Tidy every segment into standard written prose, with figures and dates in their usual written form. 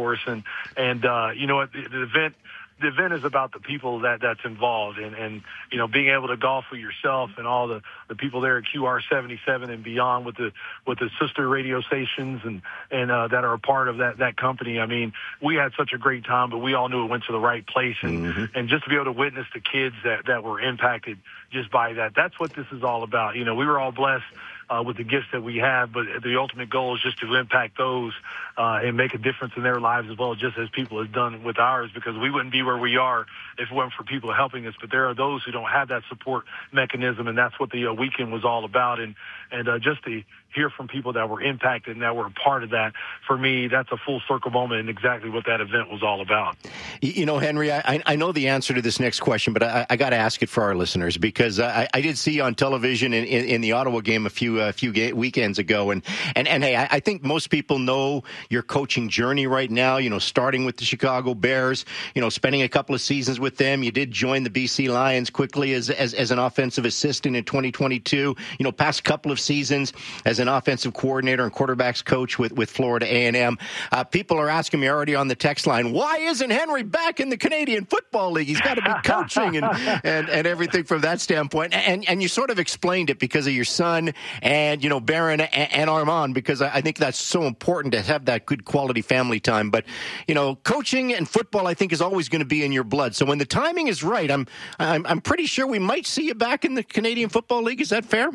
for us. And you know what, the event is about the people that's involved, and you know, being able to golf with yourself and all the people there at QR77 and beyond with the sister radio stations and that are a part of that company. I mean, we had such a great time, but we all knew it went to the right place, and just to be able to witness the kids that were impacted just by that. That's what this is all about. You know, we were all blessed with the gifts that we have, but the ultimate goal is just to impact those and make a difference in their lives as well, just as people have done with ours, because we wouldn't be where we are if it weren't for people helping us. But there are those who don't have that support mechanism, and that's what the weekend was all about. And just to hear from people that were impacted and that were a part of that, for me, that's a full circle moment and exactly what that event was all about. You know, Henry, I know the answer to this next question, but I got to ask it for our listeners, because I did see on television in the Ottawa game a few weekends ago, and hey, I think most people know your coaching journey right now. You know, starting with the Chicago Bears, you know, spending a couple of seasons with them. You did join the BC Lions quickly as an offensive assistant in 2022. You know, past couple of seasons as an offensive coordinator and quarterbacks coach with Florida A&M. People are asking me already on the text line, why isn't Henry back in the Canadian Football League? He's got to be coaching and everything from that standpoint. And you sort of explained it because of your son and, you know, Barron and Armand, because I think that's so important to have that good quality family time. But, you know, coaching and football, I think, is always going to be in your blood. So when the timing is right, I'm pretty sure we might see you back in the Canadian Football League. Is that fair?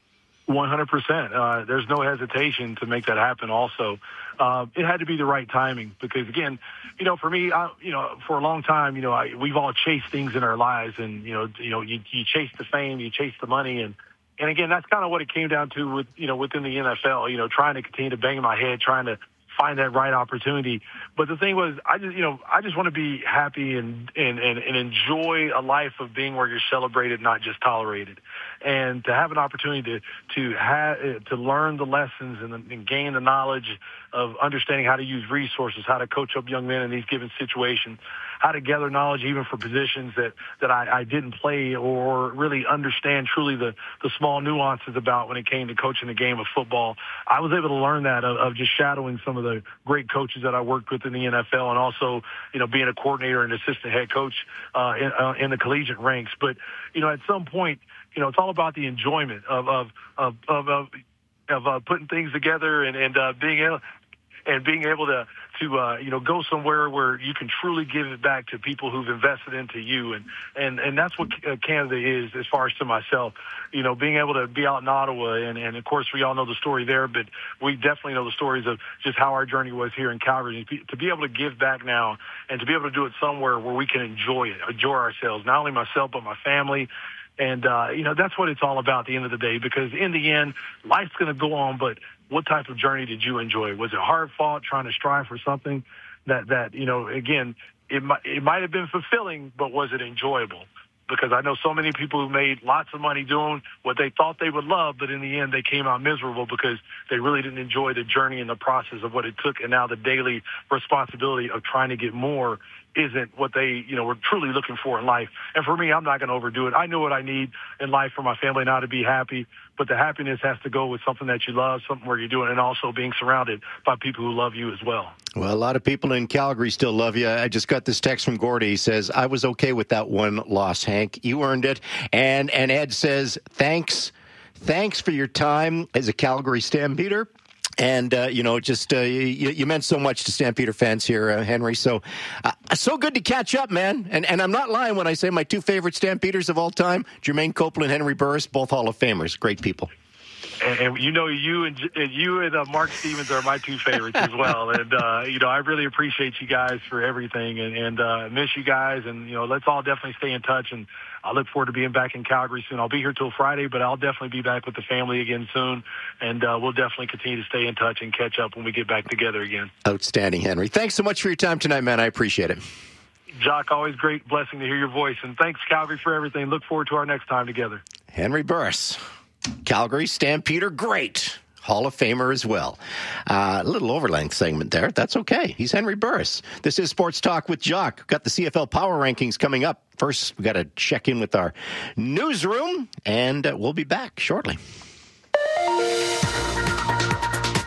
100%. There's no hesitation to make that happen also. It had to be the right timing because, again, you know, for me, for a long time, you know, we've all chased things in our lives, and, you chase the fame, you chase the money. And again, that's kind of what it came down to within the NFL, you know, trying to continue to bang my head, trying to find that right opportunity. But the thing was, I just want to be happy and enjoy a life of being where you're celebrated, not just tolerated. And to have an opportunity to learn the lessons and gain the knowledge of understanding how to use resources, how to coach up young men in these given situations, how to gather knowledge even for positions that I didn't play or really understand truly the small nuances about when it came to coaching the game of football. I was able to learn that of just shadowing some of the great coaches that I worked with in the NFL, and also, you know, being a coordinator and assistant head coach in the collegiate ranks. But, you know, at some point, you know, it's all about the enjoyment of putting things together and being able to go somewhere where you can truly give it back to people who've invested into you. And that's what Canada is as far as to myself, you know, being able to be out in Ottawa. And of course, we all know the story there, but we definitely know the stories of just how our journey was here in Calgary. To be able to give back now and to be able to do it somewhere where we can enjoy ourselves, not only myself, but my family. And, that's what it's all about at the end of the day, because in the end, life's going to go on, but what type of journey did you enjoy? Was it hard fought, trying to strive for something that you know, again, it might have been fulfilling, but was it enjoyable? Because I know so many people who made lots of money doing what they thought they would love, but in the end they came out miserable because they really didn't enjoy the journey and the process of what it took. And now the daily responsibility of trying to get more isn't what they, you know, were truly looking for in life. And for me, I'm not going to overdo it. I know what I need in life for my family now to be happy, but the happiness has to go with something that you love, something where you're doing, and also being surrounded by people who love you as well. Well, a lot of people in Calgary still love you. I just got this text from Gordy. He says, I was okay with that one loss, Hank. You earned it. And Ed says, thanks for your time as a Calgary Stampeder. And, you meant so much to Stampeder fans here, Henry. So good to catch up, man. And I'm not lying when I say my two favorite Stampeders of all time, Jermaine Copeland, Henry Burris, both Hall of Famers. Great people. And you know, you and Mark Stevens are my two favorites as well. And, I really appreciate you guys for everything and miss you guys. And, let's all definitely stay in touch. And I look forward to being back in Calgary soon. I'll be here till Friday, but I'll definitely be back with the family again soon. And we'll definitely continue to stay in touch and catch up when we get back together again. Outstanding, Henry. Thanks so much for your time tonight, man. I appreciate it. Jock, always great blessing to hear your voice. And thanks, Calgary, for everything. Look forward to our next time together. Henry Burris, Calgary Stampeder, great. Hall of Famer as well. A little overlength segment there. That's okay. He's Henry Burris. This is Sports Talk with Jock. We've got the CFL Power Rankings coming up. First, we got to check in with our newsroom, and we'll be back shortly. This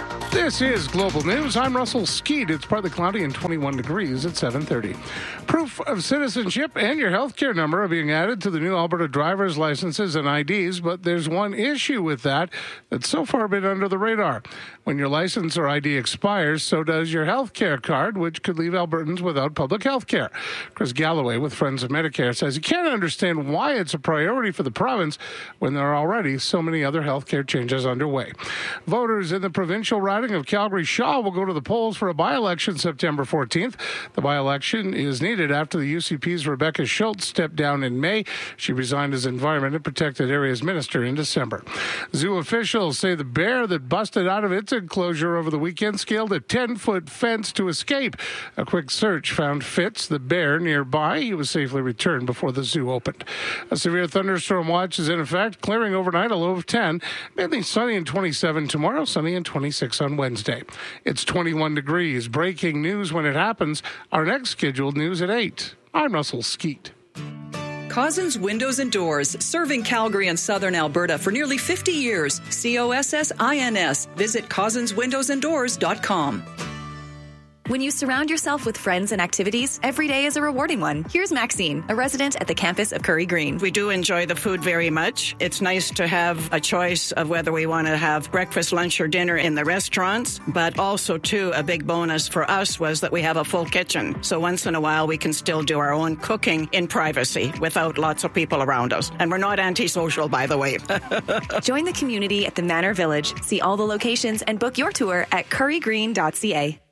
This is Global News. I'm Russell Skeet. It's partly cloudy and 21 degrees at 7:30. Proof of citizenship and your healthcare number are being added to the new Alberta driver's licenses and IDs, but there's one issue with that that's so far been under the radar. When your license or ID expires, so does your healthcare card, which could leave Albertans without public health care. Chris Galloway with Friends of Medicare says he can't understand why it's a priority for the province when there are already so many other healthcare changes underway. Voters in the provincial riding of Calgary-Shaw will go to the polls for a by-election September 14th. The by-election is needed after the UCP's Rebecca Schultz stepped down in May. She resigned as Environment and Protected Areas Minister in December. Zoo officials say the bear that busted out of its enclosure over the weekend scaled a 10-foot fence to escape. A quick search found Fitz, the bear, nearby. He was safely returned before the zoo opened. A severe thunderstorm watch is in effect, clearing overnight, a low of 10. Mainly sunny and 27 tomorrow, sunny and 26 on Wednesday. It's 21 degrees. Breaking news when it happens. Our next scheduled news at 8. I'm Russell Skeet. Cozzens Windows and Doors, serving Calgary and southern Alberta for nearly 50 years. COSSINS. Visit CozzensWindowsandDoors.com. When you surround yourself with friends and activities, every day is a rewarding one. Here's Maxine, a resident at the campus of Curry Green. We do enjoy the food very much. It's nice to have a choice of whether we want to have breakfast, lunch, or dinner in the restaurants. But also, too, a big bonus for us was that we have a full kitchen. So once in a while, we can still do our own cooking in privacy without lots of people around us. And we're not antisocial, by the way. Join the community at the Manor Village. See all the locations and book your tour at currygreen.ca.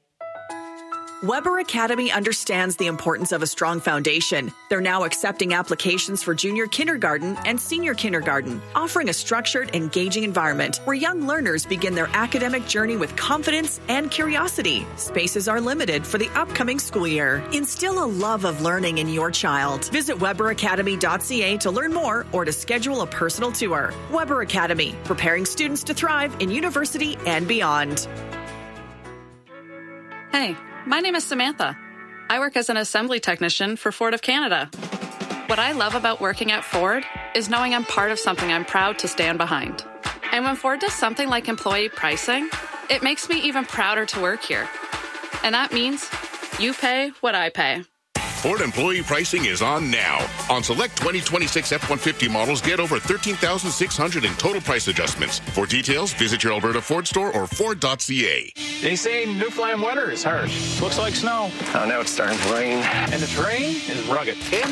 Weber Academy understands the importance of a strong foundation. They're now accepting applications for junior kindergarten and senior kindergarten, offering a structured, engaging environment where young learners begin their academic journey with confidence and curiosity. Spaces are limited for the upcoming school year. Instill a love of learning in your child. Visit weberacademy.ca to learn more or to schedule a personal tour. Weber Academy, preparing students to thrive in university and beyond. Hey. My name is Samantha. I work as an assembly technician for Ford of Canada. What I love about working at Ford is knowing I'm part of something I'm proud to stand behind. And when Ford does something like employee pricing, it makes me even prouder to work here. And that means you pay what I pay. Ford employee pricing is on now. On select 2026 F-150 models, get over $13,600 in total price adjustments. For details, visit your Alberta Ford store or Ford.ca. They say Newfoundland weather is harsh. Looks like snow. Oh, now it's starting to rain. And the terrain is rugged.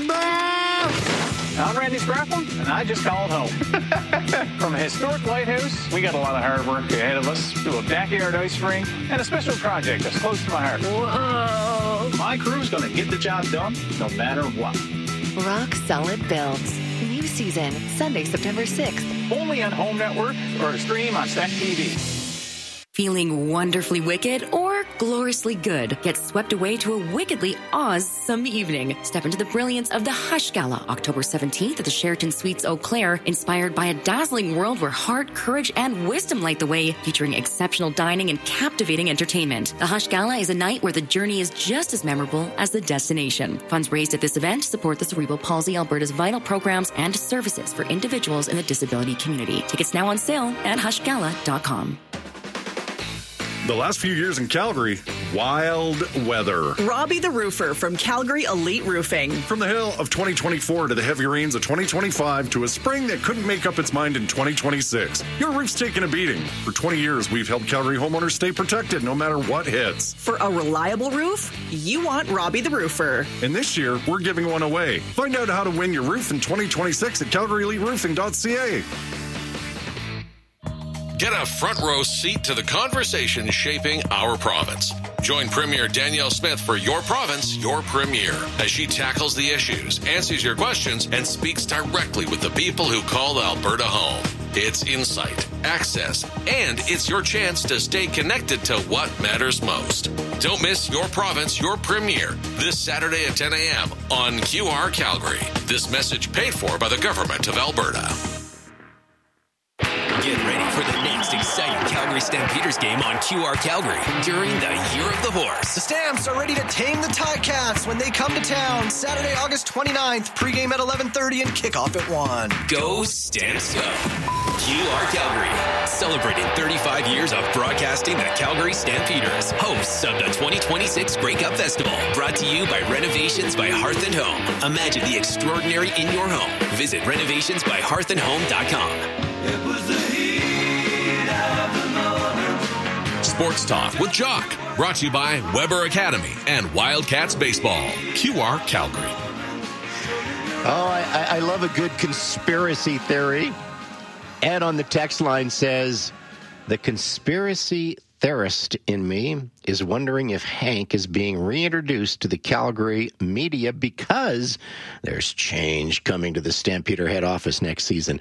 I'm Randy Scrappin, and I just called home. From a historic lighthouse, we got a lot of hard work ahead of us, to a backyard ice rink, and a special project that's close to my heart. Whoa! My crew's going to get the job done, no matter what. Rock Solid Builds. New season, Sunday, September 6th. Only on Home Network or stream on Stack TV. Feeling wonderfully wicked or gloriously good? Get swept away to a wickedly awesome evening. Step into the brilliance of the Hush Gala, October 17th at the Sheraton Suites Eau Claire, inspired by a dazzling world where heart, courage, and wisdom light the way, featuring exceptional dining and captivating entertainment. The Hush Gala is a night where the journey is just as memorable as the destination. Funds raised at this event support the Cerebral Palsy Alberta's vital programs and services for individuals in the disability community. Tickets now on sale at hushgala.com. The last few years in Calgary, wild weather. Robbie the Roofer from Calgary Elite Roofing. From the hail of 2024 to the heavy rains of 2025 to a spring that couldn't make up its mind in 2026, your roof's taken a beating. For 20 years, we've helped Calgary homeowners stay protected no matter what hits. For a reliable roof, you want Robbie the Roofer. And this year, we're giving one away. Find out how to win your roof in 2026 at calgaryeliteroofing.ca. Get a front row seat to the conversation shaping our province. Join Premier Danielle Smith for Your Province, Your Premier, as she tackles the issues, answers your questions, and speaks directly with the people who call Alberta home. It's insight, access, and it's your chance to stay connected to what matters most. Don't miss Your Province, Your Premier this Saturday at 10 a.m. on QR Calgary. This message paid for by the Government of Alberta. Get ready for the next exciting Calgary Stampeders game on QR Calgary during the Year of the Horse. The Stamps are ready to tame the Ticats when they come to town. Saturday, August 29th, pregame at 11:30 and kickoff at 1. Go Stamps Go! QR Calgary, celebrating 35 years of broadcasting the Calgary Stampeders, hosts of the 2026 Grey Cup Festival, brought to you by Renovations by Hearth and Home. Imagine the extraordinary in your home. Visit renovationsbyhearthandhome.com. It was the heat of the moment. Sports Talk with Jock, brought to you by Weber Academy and Wildcats Baseball. QR Calgary. Oh, I love a good conspiracy theory. Ed on the text line says, the conspiracy theorist in me is wondering if Hank is being reintroduced to the Calgary media because there's change coming to the Stampeder head office next season.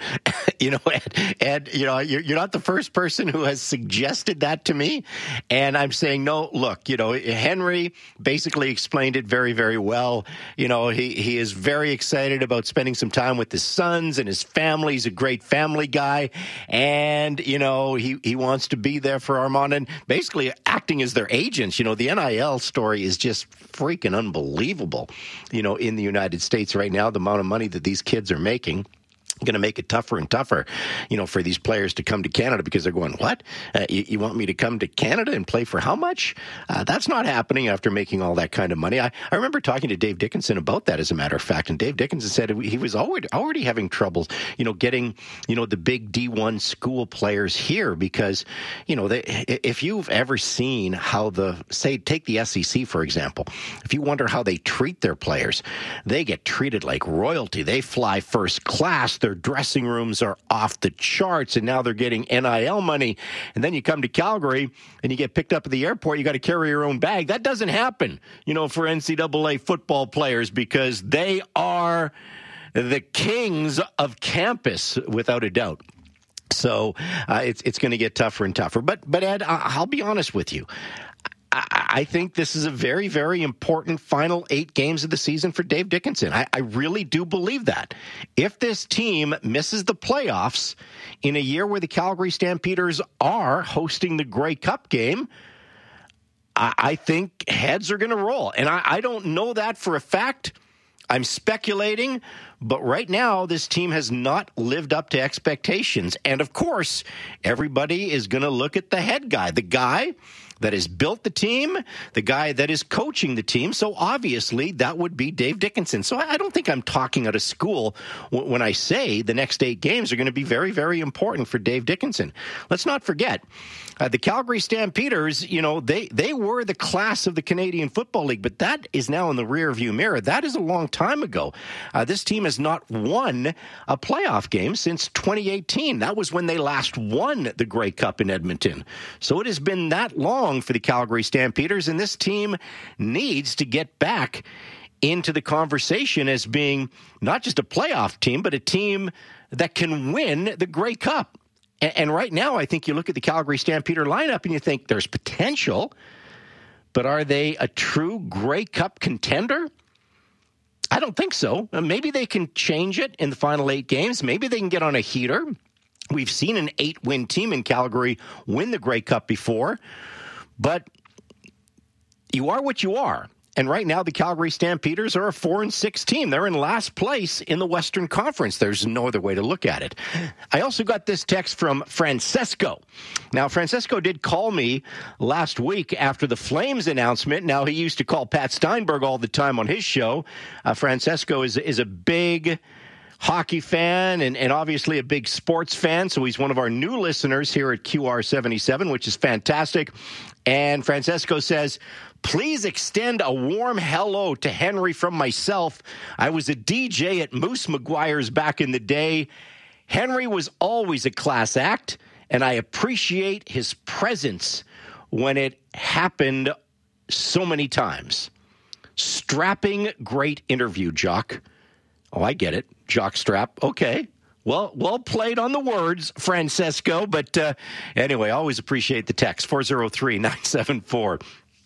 Ed, you're not the first person who has suggested that to me. And I'm saying, no, look, Henry basically explained it very, very well. He is very excited about spending some time with his sons and his family. He's a great family guy. And, he wants to be there for Armand and basically acting as their agents. The NIL story is just freaking unbelievable, in the United States right now, the amount of money that these kids are making. Going to make it tougher and tougher, for these players to come to Canada because they're going, what? You want me to come to Canada and play for how much? That's not happening after making all that kind of money. I remember talking to Dave Dickinson about that, as a matter of fact, and Dave Dickinson said he was already having troubles, getting, the big D1 school players here because, if you've ever seen how take the SEC, for example, if you wonder how they treat their players, they get treated like royalty. They fly first class. Their dressing rooms are off the charts, and now they're getting NIL money. And then you come to Calgary, and you get picked up at the airport. You got to carry your own bag. That doesn't happen, for NCAA football players because they are the kings of campus, without a doubt. So it's going to get tougher and tougher. But Ed, I'll be honest with you. I think this is a very, very important final 8 games of the season for Dave Dickinson. I really do believe that. If this team misses the playoffs in a year where the Calgary Stampeders are hosting the Grey Cup game, I think heads are going to roll. And I don't know that for a fact. I'm speculating, but right now this team has not lived up to expectations. And of course, everybody is going to look at the head guy, the guy that has built the team, the guy that is coaching the team. So obviously that would be Dave Dickinson. So I don't think I'm talking out of school when I say the next 8 games are going to be very, very important for Dave Dickinson. Let's not forget, the Calgary Stampeders, they were the class of the Canadian Football League, but that is now in the rearview mirror. That is a long time ago. This team has not won a playoff game since 2018. That was when they last won the Grey Cup in Edmonton. So it has been that long for the Calgary Stampeders, and this team needs to get back into the conversation as being not just a playoff team, but a team that can win the Grey Cup. And right now, I think you look at the Calgary Stampeder lineup and you think there's potential, but are they a true Grey Cup contender? I don't think so. Maybe they can change it in the final 8 games. Maybe they can get on a heater. We've seen an 8-win team in Calgary win the Grey Cup before. But you are what you are. And right now, the Calgary Stampeders are a 4-6 team. They're in last place in the Western Conference. There's no other way to look at it. I also got this text from Francesco. Now, Francesco did call me last week after the Flames announcement. Now, he used to call Pat Steinberg all the time on his show. Francesco is a big hockey fan and obviously a big sports fan. So he's one of our new listeners here at QR77, which is fantastic. And Francesco says, please extend a warm hello to Henry from myself. I was a DJ at Moose McGuire's back in the day. Henry was always a class act, and I appreciate his presence when it happened so many times. Strapping, great interview, Jock. Oh, I get it. Jock strap. Okay. Well played on the words, Francesco. But anyway, always appreciate the text. 403-974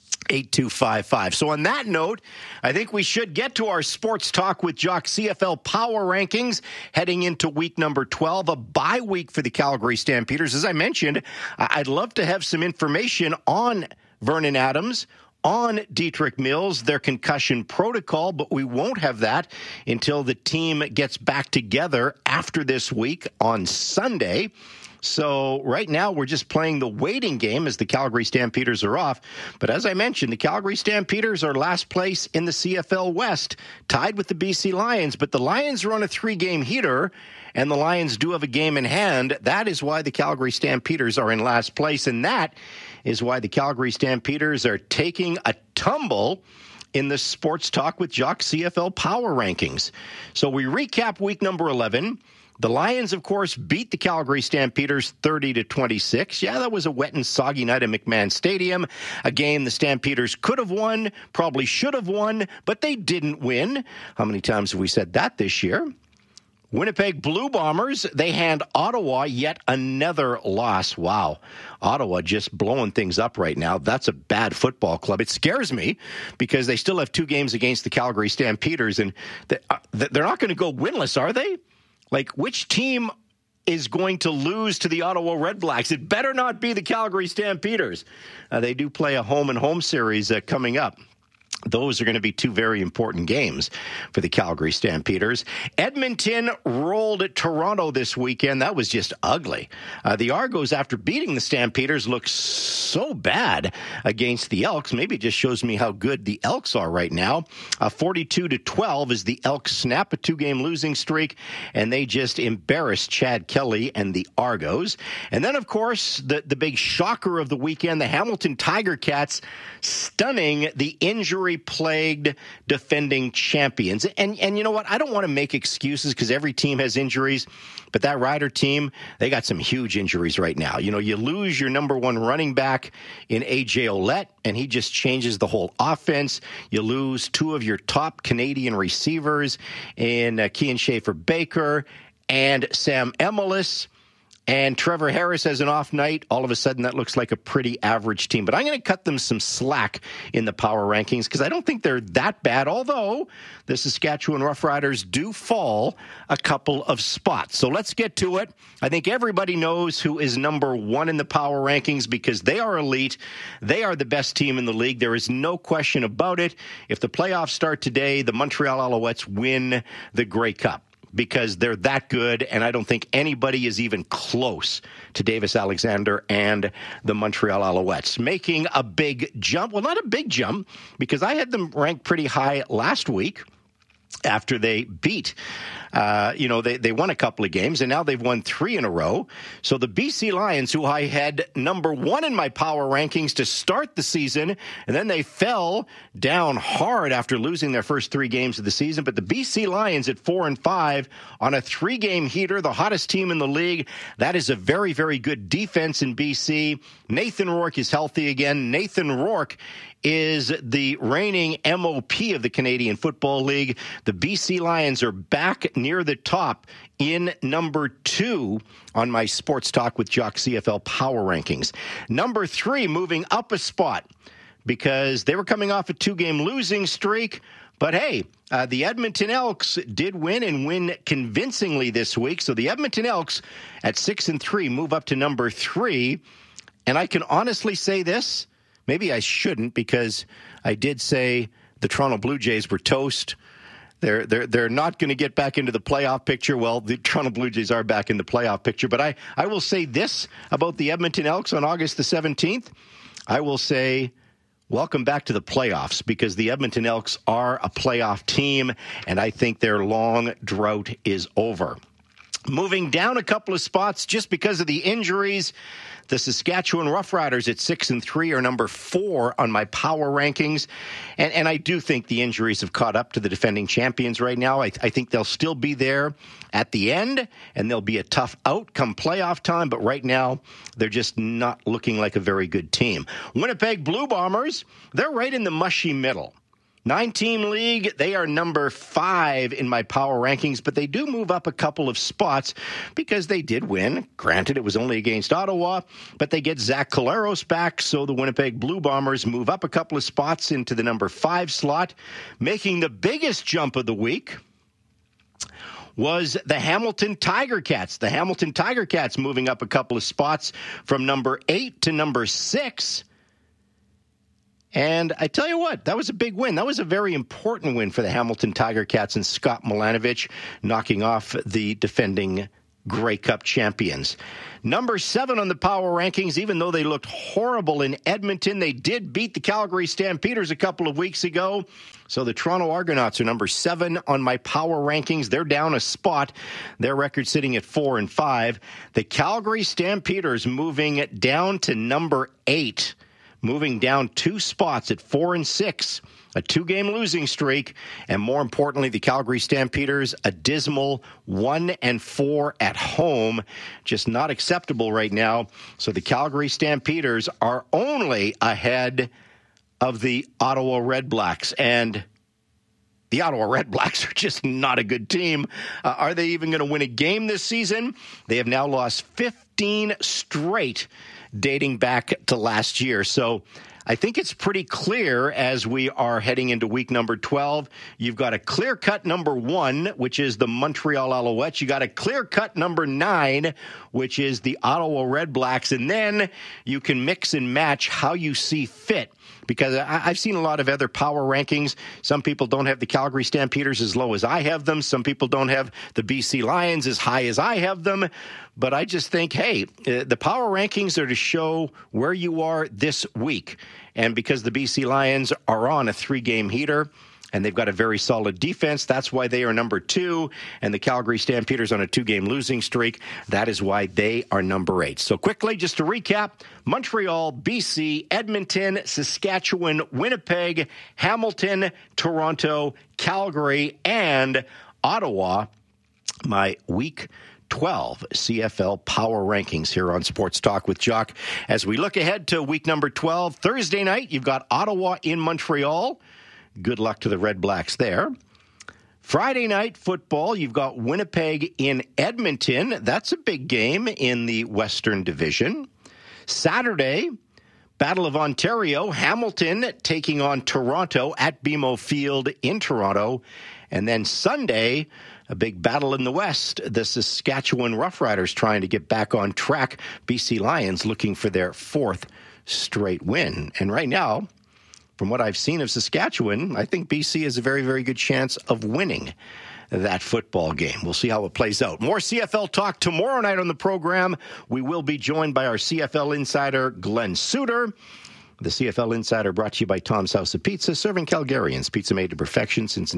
8255. So on that note, I think we should get to our Sports Talk with Jock CFL Power Rankings heading into week number 12, a bye week for the Calgary Stampeders. As I mentioned, I'd love to have some information on Vernon Adams, on Dietrich Mills, their concussion protocol, but we won't have that until the team gets back together after this week on Sunday. So right now we're just playing the waiting game as the Calgary Stampeders are off. But as I mentioned, the Calgary Stampeders are last place in the CFL West, tied with the BC Lions. But the Lions are on a 3-game heater, and the Lions do have a game in hand. That is why the Calgary Stampeders are in last place, and that is why the Calgary Stampeders are taking a tumble in the Sports Talk with Jock CFL Power Rankings. So we recap week number 11. The Lions, of course, beat the Calgary Stampeders 30-26. Yeah, that was a wet and soggy night at McMahon Stadium, a game the Stampeders could have won, probably should have won, but they didn't win. How many times have we said that this year? Winnipeg Blue Bombers, they hand Ottawa yet another loss. Wow. Ottawa just blowing things up right now. That's a bad football club. It scares me because they still have 2 games against the Calgary Stampeders, and they're not going to go winless, are they? Like, which team is going to lose to the Ottawa Red Blacks? It better not be the Calgary Stampeders. They do play a home-and-home series coming up. Those are going to be 2 very important games for the Calgary Stampeders. Edmonton rolled at Toronto this weekend. That was just ugly. The Argos, after beating the Stampeders, look so bad against the Elks. Maybe it just shows me how good the Elks are right now. 42-12 is the Elks snap a 2-game losing streak, and they just embarrassed Chad Kelly and the Argos. And then, of course, the big shocker of the weekend, the Hamilton Tiger Cats stunning the injury-plagued defending champions. And you know what? I don't want to make excuses because every team has injuries, but that Rider team, they got some huge injuries right now. You know, you lose your number 1 running back in A.J. Ouellette, and he just changes the whole offense. You lose 2 of your top Canadian receivers in Kean Schaefer-Baker and Sam Emelis. And Trevor Harris has an off night. All of a sudden, that looks like a pretty average team. But I'm going to cut them some slack in the power rankings because I don't think they're that bad, although the Saskatchewan Roughriders do fall a couple of spots. So let's get to it. I think everybody knows who is number 1 in the power rankings because they are elite. They are the best team in the league. There is no question about it. If the playoffs start today, the Montreal Alouettes win the Grey Cup, because they're that good, and I don't think anybody is even close to Davis Alexander and the Montreal Alouettes. Making a big jump. Well, not a big jump, because I had them ranked pretty high last week after they beat, they won a couple of games, and now they've won 3 in a row. So the BC Lions, who I had number 1 in my power rankings to start the season, and then they fell down hard after losing their first 3 games of the season. But the BC Lions at 4-5 on a 3-game heater, the hottest team in the league. That is a very, very good defense in BC. Nathan Rourke is healthy again. Nathan Rourke is the reigning MOP of the Canadian Football League. The BC Lions are back near the top in number 2 on my Sports Talk with Jock CFL Power Rankings. Number 3, moving up a spot because they were coming off a 2-game losing streak. But hey, the Edmonton Elks did win and win convincingly this week. So the Edmonton Elks at 6-3 move up to number 3. And I can honestly say this. Maybe I shouldn't because I did say the Toronto Blue Jays were toast. They're not going to get back into the playoff picture. Well, the Toronto Blue Jays are back in the playoff picture. But I will say this about the Edmonton Elks on August the 17th. I will say welcome back to the playoffs because the Edmonton Elks are a playoff team, and I think their long drought is over. Moving down a couple of spots just because of the injuries, the Saskatchewan Roughriders at 6-3 are number 4 on my power rankings. And I do think the injuries have caught up to the defending champions right now. I think they'll still be there at the end, and they'll be a tough out come playoff time. But right now, they're just not looking like a very good team. Winnipeg Blue Bombers, they're right in the mushy middle. 9-team league, they are number 5 in my power rankings, but they do move up a couple of spots because they did win. Granted, it was only against Ottawa, but they get Zach Collaros back, so the Winnipeg Blue Bombers move up a couple of spots into the number 5 slot. Making the biggest jump of the week was the Hamilton Tiger Cats. The Hamilton Tiger Cats moving up a couple of spots from number 8 to number 6. And I tell you what, that was a big win. That was a very important win for the Hamilton Tiger Cats and Scott Milanovich, knocking off the defending Grey Cup champions. Number 7 on the power rankings, even though they looked horrible in Edmonton, they did beat the Calgary Stampeders a couple of weeks ago. So the Toronto Argonauts are number 7 on my power rankings. They're down a spot. Their record sitting at 4-5. The Calgary Stampeders moving down to number 8. Moving down 2 spots at 4-6, a 2-game losing streak, and more importantly, the Calgary Stampeders, a dismal 1-4 at home, just not acceptable right now. So the Calgary Stampeders are only ahead of the Ottawa Redblacks, and the Ottawa Redblacks are just not a good team. Are they even going to win a game this season? They have now lost 15 straight dating back to last year. So I think it's pretty clear as we are heading into week number 12. You've got a clear-cut number 1, which is the Montreal Alouettes. You got a clear-cut number 9, which is the Ottawa Redblacks. And then you can mix and match how you see fit. Because I've seen a lot of other power rankings. Some people don't have the Calgary Stampeders as low as I have them. Some people don't have the BC Lions as high as I have them. But I just think, hey, the power rankings are to show where you are this week. And because the BC Lions are on a 3-game heater, and they've got a very solid defense, that's why they are number 2. And the Calgary Stampeders on a 2-game losing streak, that is why they are number 8. So quickly, just to recap, Montreal, BC, Edmonton, Saskatchewan, Winnipeg, Hamilton, Toronto, Calgary, and Ottawa. My week 12 CFL Power Rankings here on Sports Talk with Jock. As we look ahead to week number 12, Thursday night, you've got Ottawa in Montreal. Good luck to the Red Blacks there. Friday night football, you've got Winnipeg in Edmonton. That's a big game in the Western Division. Saturday, Battle of Ontario, Hamilton taking on Toronto at BMO Field in Toronto. And then Sunday, a big battle in the West, the Saskatchewan Roughriders trying to get back on track. BC Lions looking for their 4th straight win. And right now, from what I've seen of Saskatchewan, I think BC has a very, very good chance of winning that football game. We'll see how it plays out. More CFL talk tomorrow night on the program. We will be joined by our CFL insider, Glenn Suter. The CFL Insider brought to you by Tom's House of Pizza, serving Calgarians pizza made to perfection since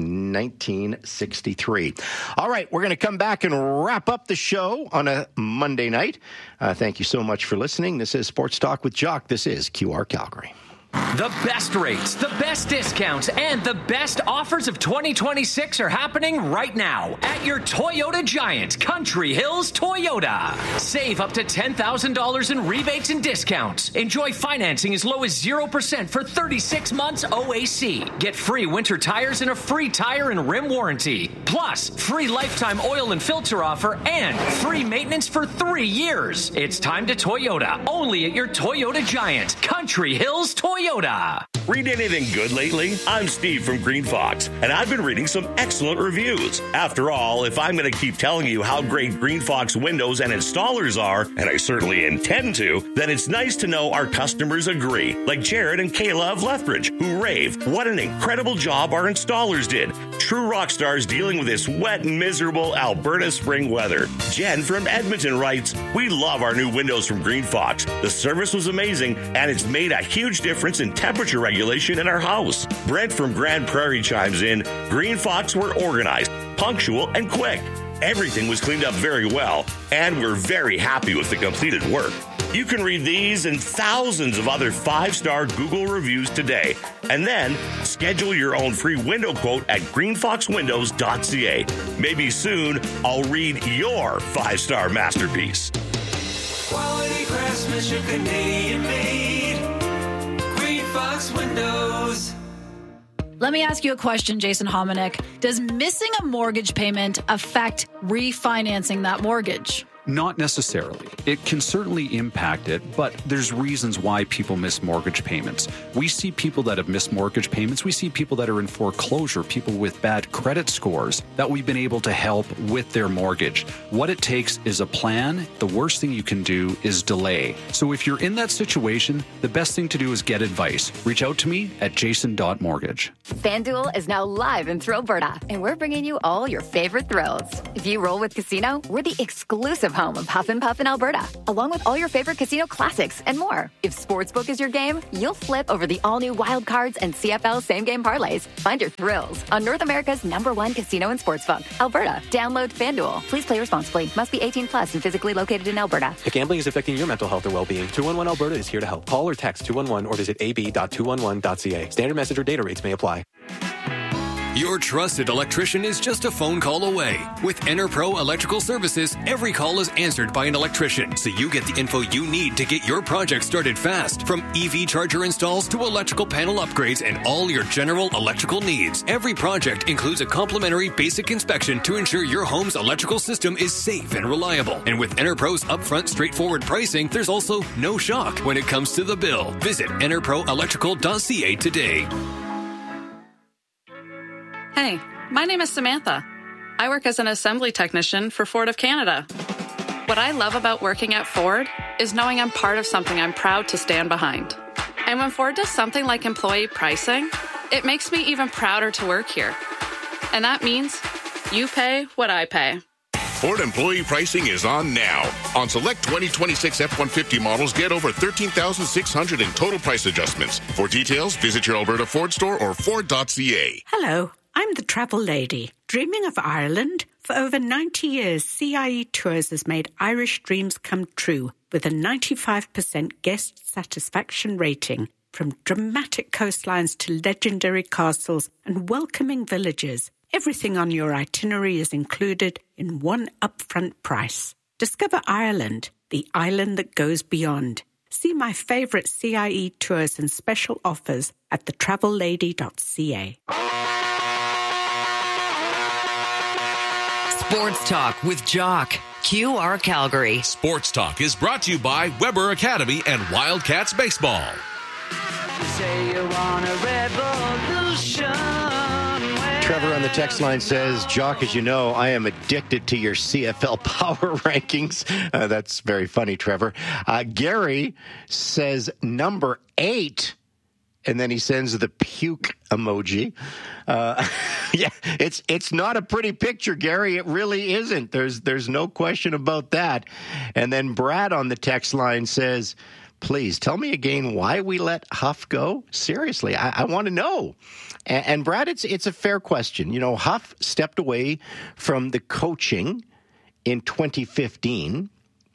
1963. All right, we're going to come back and wrap up the show on a Monday night. Thank you so much for listening. This is Sports Talk with Jock. This is QR Calgary. The best rates, the best discounts, and the best offers of 2026 are happening right now at your Toyota Giant, Country Hills Toyota. Save up to $10,000 in rebates and discounts. Enjoy financing as low as 0% for 36 months OAC. Get free winter tires and a free tire and rim warranty. Plus, free lifetime oil and filter offer and free maintenance for 3 years. It's time to Toyota, only at your Toyota Giant, Country Hills Toyota. Read anything good lately? I'm Steve from Green Fox, and I've been reading some excellent reviews. After all, if I'm going to keep telling you how great Green Fox windows and installers are, and I certainly intend to, then it's nice to know our customers agree, like Jared and Kayla of Lethbridge, who rave what an incredible job our installers did. True rock stars dealing with this wet and miserable Alberta spring weather. Jen from Edmonton writes, we love our new windows from Green Fox. The service was amazing, and it's made a huge difference in temperature regulation in our house. Brent from Grand Prairie chimes in, Green Fox were organized, punctual, and quick. Everything was cleaned up very well, and we're very happy with the completed work. You can read these and thousands of other 5-star Google reviews today, and then schedule your own free window quote at greenfoxwindows.ca. Maybe soon I'll read your 5-star masterpiece. Quality craftsmanship, Canadian made. Green Fox Windows. Let me ask you a question, Jason Hominick. Does missing a mortgage payment affect refinancing that mortgage? Not necessarily. It can certainly impact it, but there's reasons why people miss mortgage payments. We see people that have missed mortgage payments. We see people that are in foreclosure, people with bad credit scores that we've been able to help with their mortgage. What it takes is a plan. The worst thing you can do is delay. So if you're in that situation, the best thing to do is get advice. Reach out to me at jason.mortgage. FanDuel is now live in Thrillberta, and we're bringing you all your favorite thrills. If you roll with Casino, we're the exclusive home of Huff and Puff in Alberta, along with all your favorite casino classics and more. If Sportsbook is your game, you'll flip over the all-new Wild Cards and CFL same-game parlays. Find your thrills on North America's #1 casino and sportsbook, Alberta. Download FanDuel. Please play responsibly. Must be 18 plus and physically located in Alberta. If gambling is affecting your mental health or well-being, 211 Alberta is here to help. Call or text 211 or visit ab.211.ca. Standard message or data rates may apply. Your trusted electrician is just a phone call away. With EnerPro Electrical Services, every call is answered by an electrician, so you get the info you need to get your project started fast. From EV charger installs to electrical panel upgrades and all your general electrical needs. Every project includes a complimentary basic inspection to ensure your home's electrical system is safe and reliable. And with EnerPro's upfront, straightforward pricing, there's also no shock when it comes to the bill. Visit enerproelectrical.ca today. Hey, my name is Samantha. I work as an assembly technician for Ford of Canada. What I love about working at Ford is knowing I'm part of something I'm proud to stand behind. And when Ford does something like employee pricing, it makes me even prouder to work here. And that means you pay what I pay. Ford employee pricing is on now. On select 2026 F-150 models, get over $13,600 in total price adjustments. For details, visit your Alberta Ford store or Ford.ca. Hello, I'm the travel lady. Dreaming of Ireland? For over 90 years, CIE Tours has made Irish dreams come true with a 95% guest satisfaction rating. From dramatic coastlines to legendary castles and welcoming villages, everything on your itinerary is included in one upfront price. Discover Ireland, the island that goes beyond. See my favourite CIE tours and special offers at thetravellady.ca. Sports Talk with Jock. QR Calgary. Sports Talk is brought to you by Weber Academy and Wildcats Baseball. Say you want a revolution. Trevor on the text line says, Jock, as you know, I am addicted to your CFL power rankings. That's very funny, Trevor. Gary says number 8, and then he sends the puke emoji. Yeah, it's not a pretty picture, Gary. It really isn't. There's no question about that. And then Brad on the text line says, please tell me again why we let Huff go. Seriously, I want to know. And Brad, it's a fair question. You know, Huff stepped away from the coaching in 2015.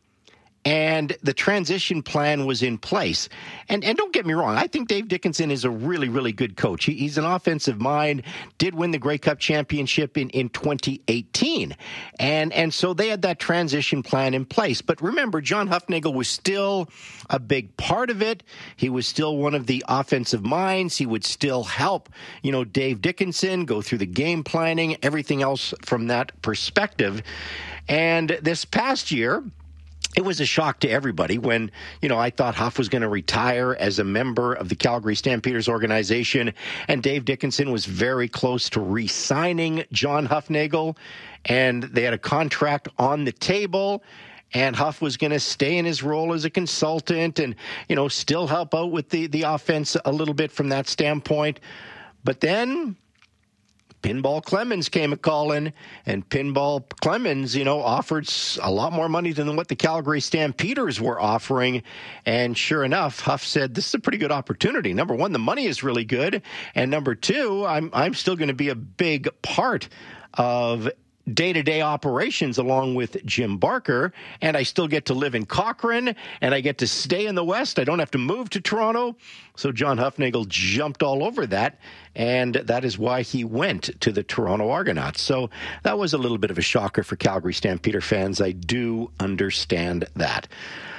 And the transition plan was in place. And don't get me wrong, I think Dave Dickenson is a really, really good coach. He's an offensive mind, did win the Grey Cup championship in 2018. And so they had that transition plan in place. But remember, John Hufnagel was still a big part of it. He was still one of the offensive minds. He would still help, Dave Dickenson go through the game planning, everything else from that perspective. And this past year, it was a shock to everybody when, I thought Huff was going to retire as a member of the Calgary Stampeders organization, and Dave Dickenson was very close to re-signing John Hufnagel, and they had a contract on the table, and Huff was going to stay in his role as a consultant and, still help out with the offense a little bit from that standpoint. But then Pinball Clemens came a-calling, and Pinball Clemens, offered a lot more money than what the Calgary Stampeders were offering. And sure enough, Huff said, this is a pretty good opportunity. Number one, the money is really good. And number two, I'm still going to be a big part of day-to-day operations along with Jim Barker, and I still get to live in Cochrane, and I get to stay in the West. I don't have to move to Toronto. So John Hufnagel jumped all over that, and that is why he went to the Toronto Argonauts. So that was a little bit of a shocker for Calgary Stampeder fans. I do understand that.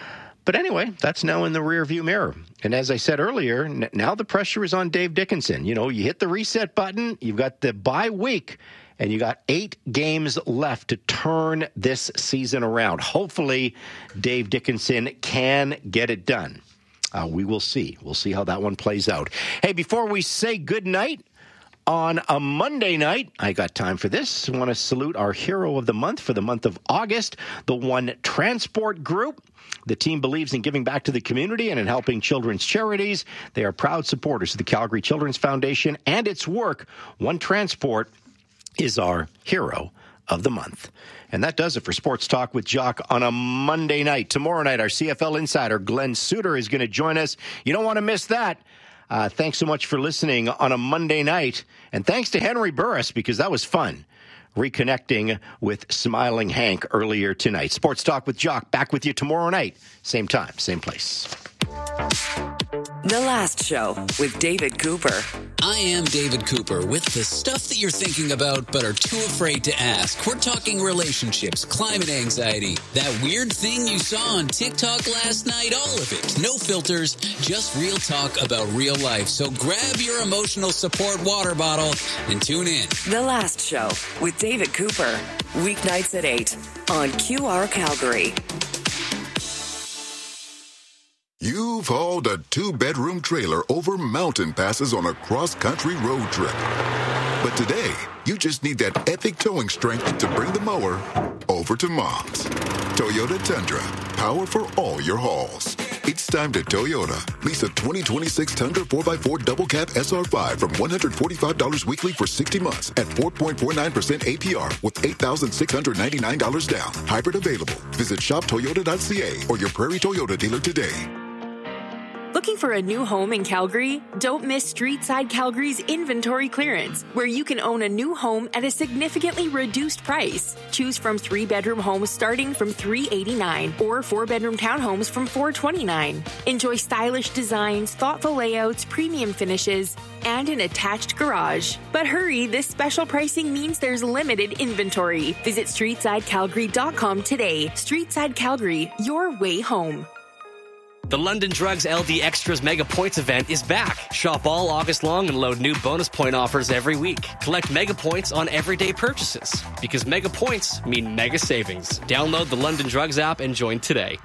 But anyway, that's now in the rearview mirror. And as I said earlier, now the pressure is on Dave Dickenson. You know, you hit the reset button, you've got the bye week, and you got 8 games left to turn this season around. Hopefully, Dave Dickenson can get it done. We will see. We'll see how that one plays out. Hey, before we say goodnight, on a Monday night, I got time for this. I want to salute our hero of the month for the month of August, the One Transport Group. The team believes in giving back to the community and in helping children's charities. They are proud supporters of the Calgary Children's Foundation and its work. One Transport is our hero of the month. And that does it for Sports Talk with Jock on a Monday night. Tomorrow night, our CFL insider, Glenn Suter, is going to join us. You don't want to miss that. Thanks so much for listening on a Monday night. And thanks to Henry Burris, because that was fun, reconnecting with Smiling Hank earlier tonight. Sports Talk with Jock, back with you tomorrow night. Same time, same place. The Last Show with David Cooper. I am David Cooper with the stuff that you're thinking about but are too afraid to ask. We're talking relationships, climate anxiety, that weird thing you saw on TikTok last night, all of it. No filters, just real talk about real life. So grab your emotional support water bottle and tune in. The Last Show with David Cooper. Weeknights at 8 on QR Calgary. You've hauled a 2-bedroom trailer over mountain passes on a cross-country road trip. But today, you just need that epic towing strength to bring the mower over to Mom's. Toyota Tundra, power for all your hauls. It's time to Toyota. Lease a 2026 Tundra 4x4 double cab SR5 from $145 weekly for 60 months at 4.49% APR with $8,699 down. Hybrid available. Visit shoptoyota.ca or your Prairie Toyota dealer today. Looking for a new home in Calgary? Don't miss Streetside Calgary's inventory clearance, where you can own a new home at a significantly reduced price. Choose from 3-bedroom homes starting from $389 or 4-bedroom townhomes from $429. Enjoy stylish designs, thoughtful layouts, premium finishes, and an attached garage. But hurry, this special pricing means there's limited inventory. Visit StreetsideCalgary.com today. Streetside Calgary, your way home. The London Drugs LD Extras Mega Points event is back. Shop all August long and load new bonus point offers every week. Collect Mega Points on everyday purchases, because Mega Points mean mega savings. Download the London Drugs app and join today.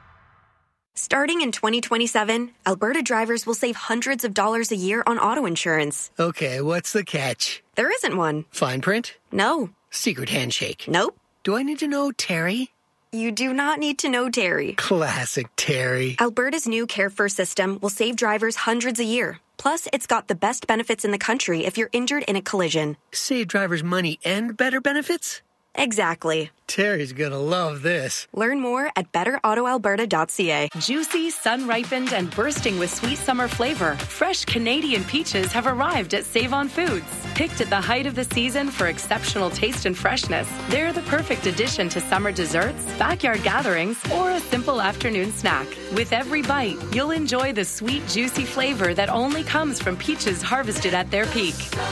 Starting in 2027, Alberta drivers will save hundreds of dollars a year on auto insurance. Okay, what's the catch? There isn't one. Fine print? No. Secret handshake? Nope. Do I need to know Terry? You do not need to know Terry. Classic Terry. Alberta's new Care First system will save drivers hundreds a year. Plus, it's got the best benefits in the country if you're injured in a collision. Save drivers money and better benefits? Exactly. Terry's gonna love this. Learn more at betterautoalberta.ca. Juicy, sun-ripened, and bursting with sweet summer flavor, fresh Canadian peaches have arrived at Save-On Foods. Picked at the height of the season for exceptional taste and freshness, they're the perfect addition to summer desserts, backyard gatherings, or a simple afternoon snack. With every bite, you'll enjoy the sweet, juicy flavor that only comes from peaches harvested at their peak.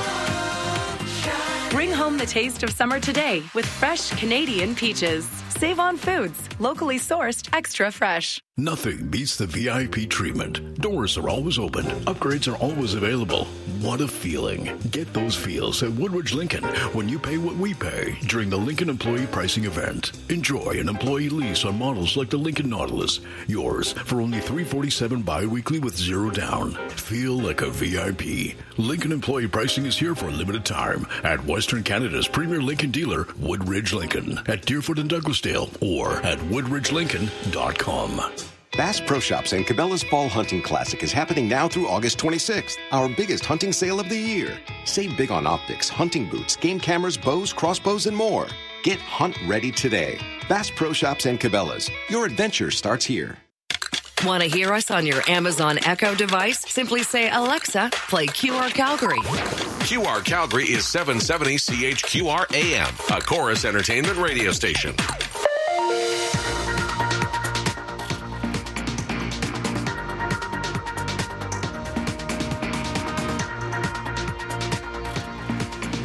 Bring home the taste of summer today with fresh Canadian peaches. Save on Foods, locally sourced, extra fresh. Nothing beats the VIP treatment. Doors are always open. Upgrades are always available. What a feeling. Get those feels at Woodridge Lincoln when you pay what we pay during the Lincoln Employee Pricing Event. Enjoy an employee lease on models like the Lincoln Nautilus. Yours for only $347 bi-weekly with zero down. Feel like a VIP. Lincoln Employee Pricing is here for a limited time at Western Canada's premier Lincoln dealer, Woodridge Lincoln, at Deerfoot and Douglasdale, or at woodridgelincoln.com. Bass Pro Shops and Cabela's Fall Hunting Classic is happening now through August 26th, our biggest hunting sale of the year. Save big on optics, hunting boots, game cameras, bows, crossbows, and more. Get hunt ready today. Bass Pro Shops and Cabela's. Your adventure starts here. Want to hear us on your Amazon Echo device? Simply say, Alexa, play QR Calgary. QR Calgary is 770 CHQR AM, a Chorus Entertainment radio station.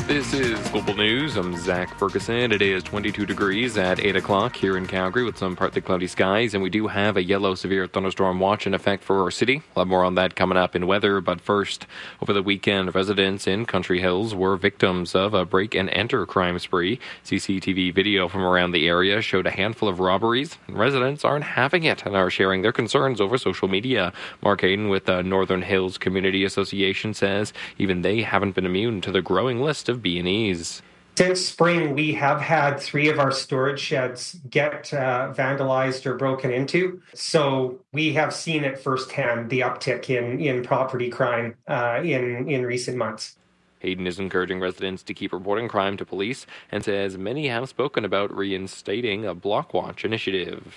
This is Global News. I'm Zach Ferguson. It is 22 degrees at 8 o'clock here in Calgary with some partly cloudy skies, and we do have a yellow severe thunderstorm watch in effect for our city. A lot more on that coming up in weather, but first, over the weekend, residents in Country Hills were victims of a break-and-enter crime spree. CCTV video from around the area showed a handful of robberies, and residents aren't having it and are sharing their concerns over social media. Mark Hayden with the Northern Hills Community Association says even they haven't been immune to the growing list of B&Es. Since spring, we have had 3 of our storage sheds get vandalized or broken into. So we have seen it firsthand, the uptick in property crime in recent months. Hayden is encouraging residents to keep reporting crime to police and says many have spoken about reinstating a block watch initiative.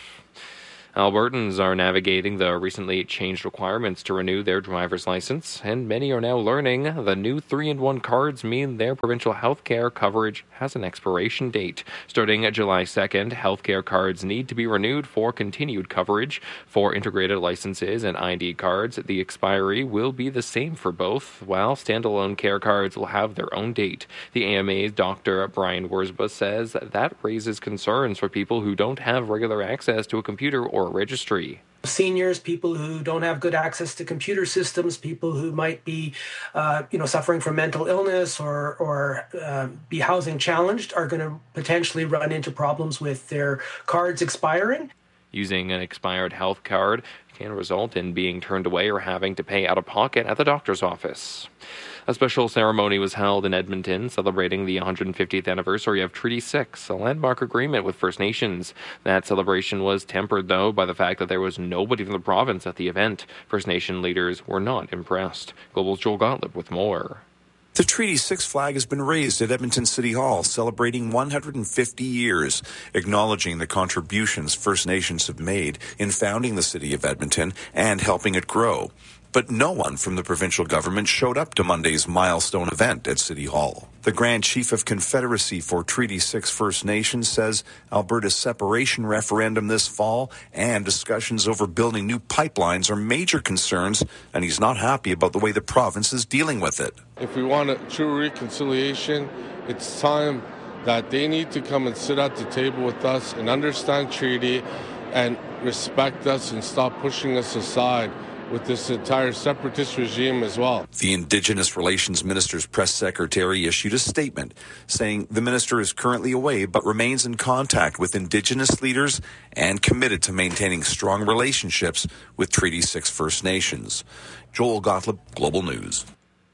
Albertans are navigating the recently changed requirements to renew their driver's license, and many are now learning the new 3-in-1 cards mean their provincial health care coverage has an expiration date. Starting July 2nd, health care cards need to be renewed for continued coverage. For integrated licenses and ID cards, the expiry will be the same for both, while standalone care cards will have their own date. The AMA's Dr. Brian Wurzba says that raises concerns for people who don't have regular access to a computer or a registry. Seniors, people who don't have good access to computer systems, people who might be, suffering from mental illness or be housing challenged are going to potentially run into problems with their cards expiring. Using an expired health card can result in being turned away or having to pay out of pocket at the doctor's office. A special ceremony was held in Edmonton celebrating the 150th anniversary of Treaty 6, a landmark agreement with First Nations. That celebration was tempered, though, by the fact that there was nobody from the province at the event. First Nation leaders were not impressed. Global's Joel Gottlieb with more. The Treaty 6 flag has been raised at Edmonton City Hall, celebrating 150 years, acknowledging the contributions First Nations have made in founding the city of Edmonton and helping it grow. But no one from the provincial government showed up to Monday's milestone event at City Hall. The Grand Chief of Confederacy for Treaty 6 First Nations says Alberta's separation referendum this fall and discussions over building new pipelines are major concerns, and he's not happy about the way the province is dealing with it. If we want a true reconciliation, it's time that they need to come and sit at the table with us and understand treaty and respect us and stop pushing us aside with this entire separatist regime as well. The Indigenous Relations Minister's press secretary issued a statement saying the minister is currently away but remains in contact with Indigenous leaders and committed to maintaining strong relationships with Treaty 6 First Nations. Joel Gottlieb, Global News.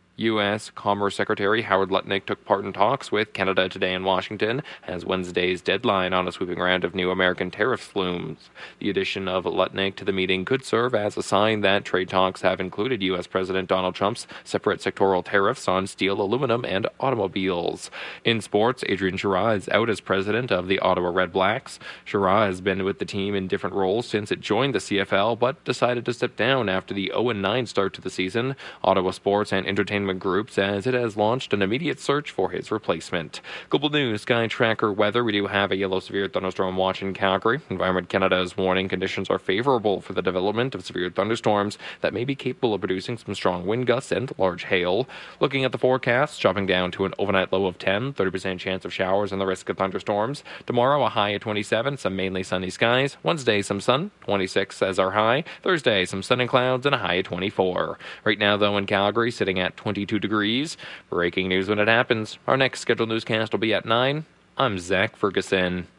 U.S. Commerce Secretary Howard Lutnick took part in talks with Canada today in Washington as Wednesday's deadline on a sweeping round of new American tariffs looms. The addition of Lutnick to the meeting could serve as a sign that trade talks have included U.S. President Donald Trump's separate sectoral tariffs on steel, aluminum, and automobiles. In sports, Adrian Chara is out as president of the Ottawa Red Blacks. Chara has been with the team in different roles since it joined the CFL, but decided to step down after the 0-9 start to the season. Ottawa Sports and Entertainment Group says it has launched an immediate search for his replacement. Global News, Sky Tracker weather. We do have a yellow severe thunderstorm watch in Calgary. Environment Canada is warning conditions are favorable for the development of severe thunderstorms that may be capable of producing some strong wind gusts and large hail. Looking at the forecast, dropping down to an overnight low of 10, 30% chance of showers and the risk of thunderstorms. Tomorrow, a high of 27, some mainly sunny skies. Wednesday, some sun, 26 as our high. Thursday, some sun and clouds and a high of 24. Right now, though, in Calgary, sitting at 22 degrees. Breaking news when it happens. Our next scheduled newscast will be at 9. I'm Zach Ferguson.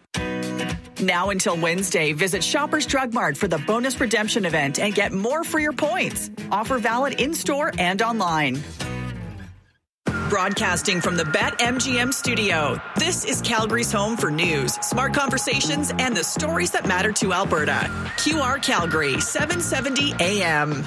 Now until Wednesday, visit Shoppers Drug Mart for the bonus redemption event and get more for your points. Offer valid in-store and online. Broadcasting from the BetMGM studio, this is Calgary's home for news, smart conversations, and the stories that matter to Alberta. QR Calgary, 770 AM.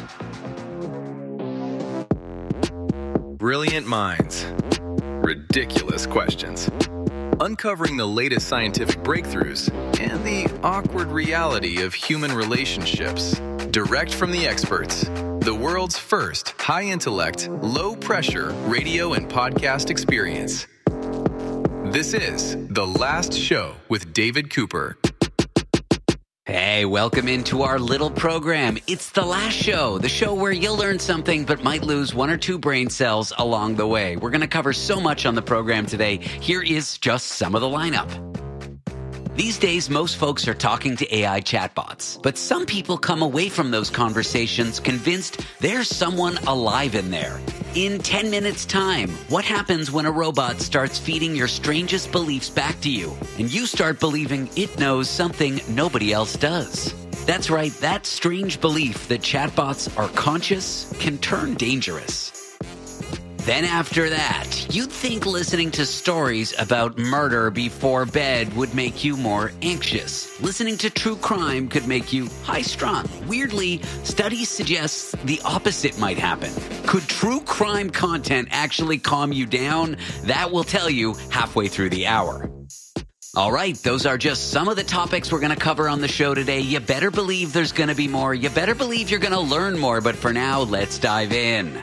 Brilliant minds. Ridiculous questions. Uncovering the latest scientific breakthroughs and the awkward reality of human relationships. Direct from the experts. The world's first high-intellect, low-pressure radio and podcast experience. This is The Last Show with David Cooper. Hey, welcome into our little program. It's The Last Show, the show where you'll learn something but might lose 1 or 2 brain cells along the way. We're going to cover so much on the program today. Here is just some of the lineup. These days, most folks are talking to AI chatbots, but some people come away from those conversations convinced there's someone alive in there. In 10 minutes' time, what happens when a robot starts feeding your strangest beliefs back to you, and you start believing it knows something nobody else does? That's right, that strange belief that chatbots are conscious can turn dangerous. Then after that, you'd think listening to stories about murder before bed would make you more anxious. Listening to true crime could make you high-strung. Weirdly, studies suggest the opposite might happen. Could true crime content actually calm you down? That will tell you halfway through the hour. All right, those are just some of the topics we're going to cover on the show today. You better believe there's going to be more. You better believe you're going to learn more. But for now, let's dive in.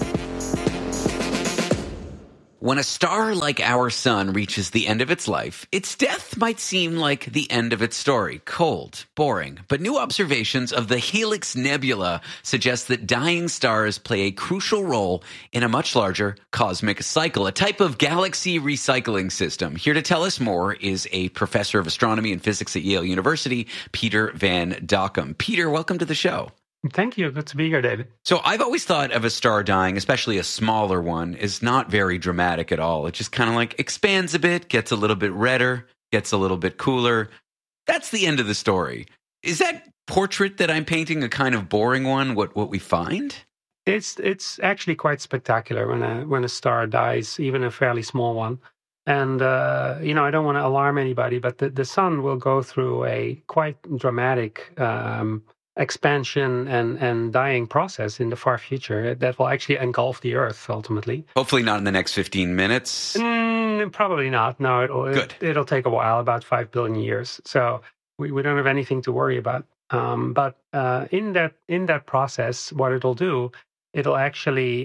When a star like our sun reaches the end of its life, its death might seem like the end of its story. Cold, boring. But new observations of the Helix Nebula suggest that dying stars play a crucial role in a much larger cosmic cycle, a type of galaxy recycling system. Here to tell us more is a professor of astronomy and physics at Yale University, Peter Van Dokkum. Peter, welcome to the show. Thank you. Good to be here, David. So I've always thought of a star dying, especially a smaller one, is not very dramatic at all. It just kind of like expands a bit, gets a little bit redder, gets a little bit cooler. That's the end of the story. Is that portrait that I'm painting a kind of boring one, what we find? It's actually quite spectacular when a star dies, even a fairly small one. And, I don't want to alarm anybody, but the sun will go through a quite dramatic expansion and dying process in the far future that will actually engulf the Earth ultimately. Hopefully not in the next 15 minutes. Probably not. No, it'll take a while, about 5 billion years. So we don't have anything to worry about. But in that process, what it'll do, it'll actually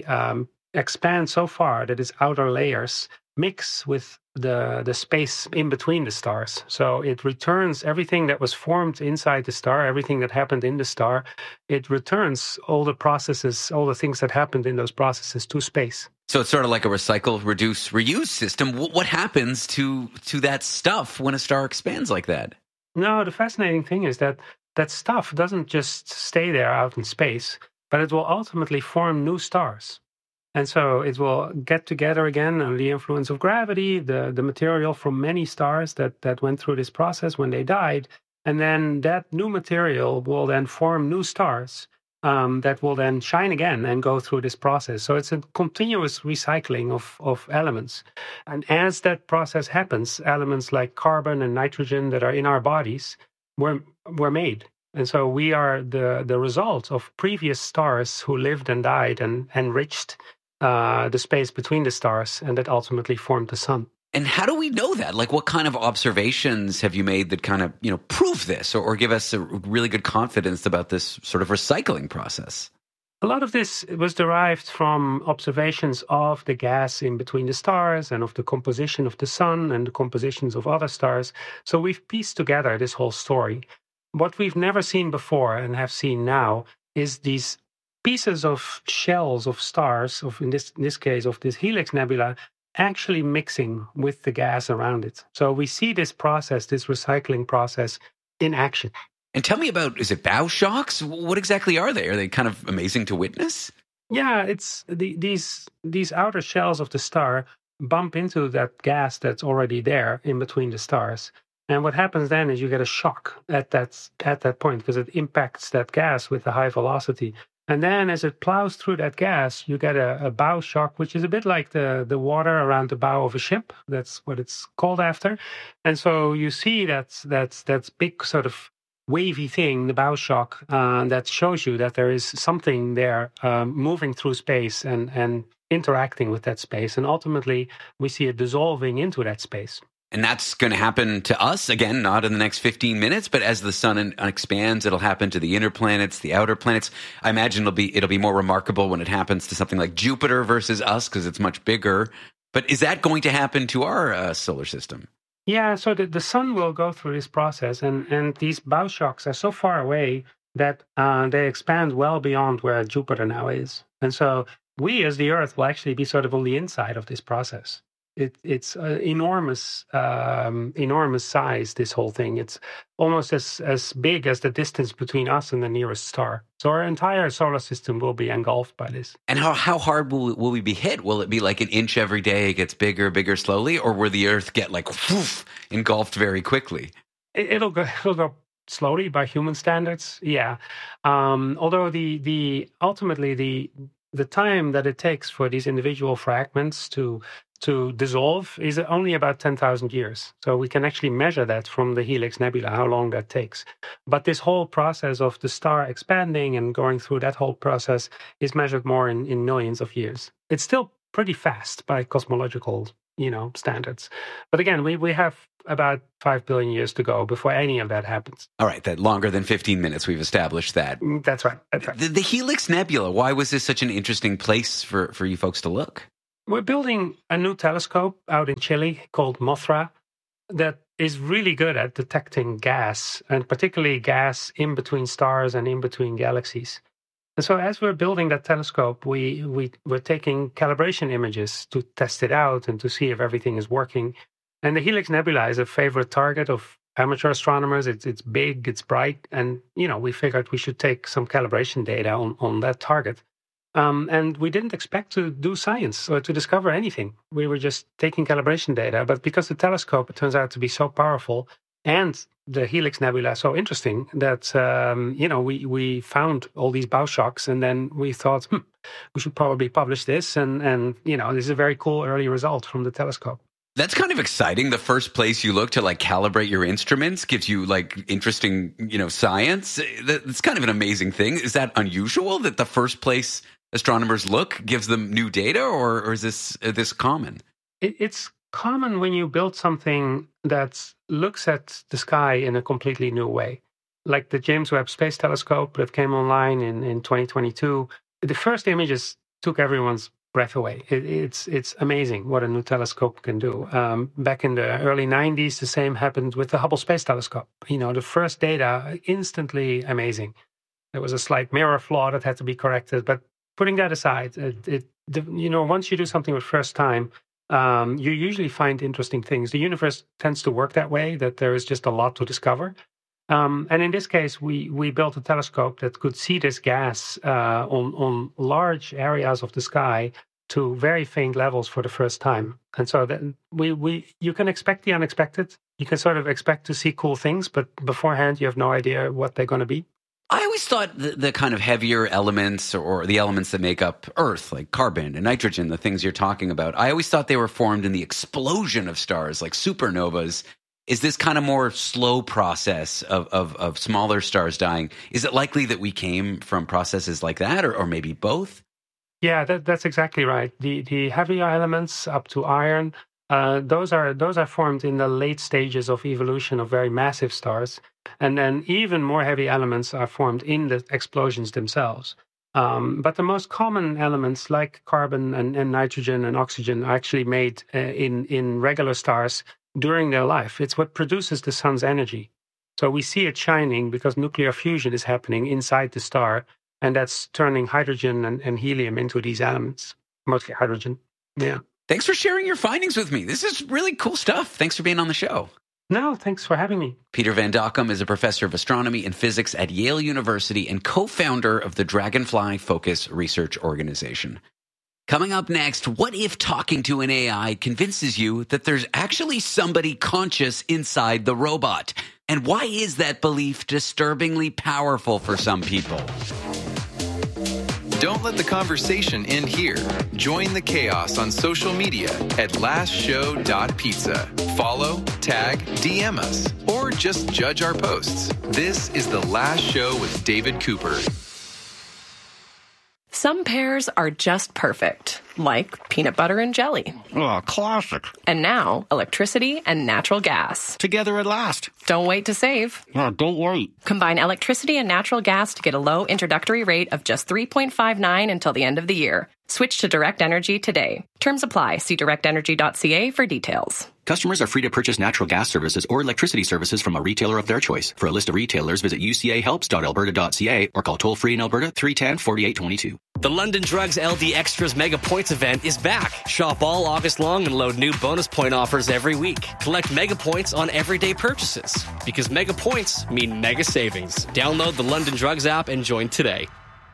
expand so far that its outer layers mix with the space in between the stars. So it returns everything that was formed inside the star, everything that happened in the star. It returns all the processes, all the things that happened in those processes to space. So it's sort of like a recycle, reduce, reuse system. What happens to that stuff when a star expands like that? No, the fascinating thing is that stuff doesn't just stay there out in space, but it will ultimately form new stars. And so it will get together again under the influence of gravity, the material from many stars that went through this process when they died. And then that new material will then form new stars that will then shine again and go through this process. So it's a continuous recycling of elements. And as that process happens, elements like carbon and nitrogen that are in our bodies were made. And so we are the result of previous stars who lived and died and enriched the space between the stars, and that ultimately formed the sun. And how do we know that? Like, what kind of observations have you made that kind of, prove this or give us a really good confidence about this sort of recycling process? A lot of this was derived from observations of the gas in between the stars and of the composition of the sun and the compositions of other stars. So we've pieced together this whole story. What we've never seen before and have seen now is these pieces of shells of stars, in this case of this Helix Nebula, actually mixing with the gas around it. So we see this process, this recycling process, in action. And tell me about, is it bow shocks? What exactly are they? Are they kind of amazing to witness? Yeah, it's these outer shells of the star bump into that gas that's already there in between the stars. And what happens then is you get a shock at that point because it impacts that gas with a high velocity. And then as it plows through that gas, you get a bow shock, which is a bit like the water around the bow of a ship. That's what it's called after. And so you see that big sort of wavy thing, the bow shock, that shows you that there is something there moving through space and interacting with that space. And ultimately, we see it dissolving into that space. And that's going to happen to us, again, not in the next 15 minutes, but as the sun expands, it'll happen to the inner planets, the outer planets. I imagine it'll be more remarkable when it happens to something like Jupiter versus us because it's much bigger. But is that going to happen to our solar system? Yeah, so the sun will go through this process, and these bow shocks are so far away that they expand well beyond where Jupiter now is. And so we, as the Earth, will actually be sort of on the inside of this process. It's enormous size, this whole thing. It's almost as big as the distance between us and the nearest star. So our entire solar system will be engulfed by this. And how hard will we be hit? Will it be like an inch every day, it gets bigger slowly? Or will the Earth get like whoosh, engulfed very quickly? It'll go slowly by human standards, yeah. Although ultimately the time that it takes for these individual fragments to dissolve is only about 10,000 years. So we can actually measure that from the Helix Nebula, how long that takes. But this whole process of the star expanding and going through that whole process is measured more in millions of years. It's still pretty fast by cosmological, standards. But again, we have about 5 billion years to go before any of that happens. All right, that longer than 15 minutes, we've established that. That's right. The Helix Nebula, why was this such an interesting place for you folks to look? We're building a new telescope out in Chile called Mothra that is really good at detecting gas, and particularly gas in between stars and in between galaxies. And so as we're building that telescope, we're taking calibration images to test it out and to see if everything is working. And the Helix Nebula is a favorite target of amateur astronomers. It's big, it's bright, and we figured we should take some calibration data on that target. And we didn't expect to do science or to discover anything. We were just taking calibration data. But because the telescope, it turns out to be so powerful and the Helix Nebula so interesting that, we found all these bow shocks. And then we thought, we should probably publish this. And this is a very cool early result from the telescope. That's kind of exciting. The first place you look to calibrate your instruments gives you interesting, science. That's kind of an amazing thing. Is that unusual that the first place astronomers look gives them new data, or is this common? It's common when you build something that looks at the sky in a completely new way. Like the James Webb Space Telescope that came online in 2022. The first images took everyone's breath away. It's amazing what a new telescope can do. Back in the early 90s, the same happened with the Hubble Space Telescope. The first data, instantly amazing. There was a slight mirror flaw that had to be corrected, but putting that aside, once you do something for the first time, you usually find interesting things. The universe tends to work that way, that there is just a lot to discover. And in this case, we built a telescope that could see this gas on large areas of the sky to very faint levels for the first time. And so then you can expect the unexpected. You can sort of expect to see cool things, but beforehand, you have no idea what they're going to be. I always thought the kind of heavier elements or the elements that make up Earth, like carbon and nitrogen, the things you're talking about, I always thought they were formed in the explosion of stars, like supernovas. Is this kind of more slow process of smaller stars dying? Is it likely that we came from processes like that, or maybe both? Yeah, that's exactly right. The heavier elements up to iron, those are formed in the late stages of evolution of very massive stars. And then even more heavy elements are formed in the explosions themselves. But the most common elements like carbon and nitrogen and oxygen are actually made in regular stars during their life. It's what produces the sun's energy. So we see it shining because nuclear fusion is happening inside the star, and that's turning hydrogen and helium into these elements, mostly hydrogen. Yeah. Thanks for sharing your findings with me. This is really cool stuff. Thanks for being on the show. No, thanks for having me. Peter Van Dokkum is a professor of astronomy and physics at Yale University and co-founder of the Dragonfly Focus Research Organization. Coming up next, what if talking to an AI convinces you that there's actually somebody conscious inside the robot? And why is that belief disturbingly powerful for some people? Don't let the conversation end here. Join the chaos on social media at lastshow.pizza. Follow, tag, DM us, or just judge our posts. This is The Last Show with David Cooper. Some pairs are just perfect, like peanut butter and jelly. Oh, classic. And now, electricity and natural gas. Together at last. Don't wait to save. Oh, don't wait. Combine electricity and natural gas to get a low introductory rate of just $3.59 until the end of the year. Switch to Direct Energy today. Terms apply. See directenergy.ca for details. Customers are free to purchase natural gas services or electricity services from a retailer of their choice. For a list of retailers, visit ucahelps.alberta.ca or call toll-free in Alberta 310-4822. The London Drugs LD Extras Mega Points event is back. Shop all August long and load new bonus point offers every week. Collect Mega Points on everyday purchases. Because Mega Points mean mega savings. Download the London Drugs app and join today.